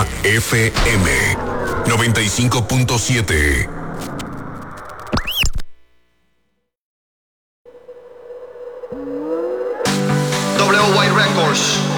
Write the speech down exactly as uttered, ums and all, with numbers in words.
Guayama F M noventa y cinco punto siete. W Y Records.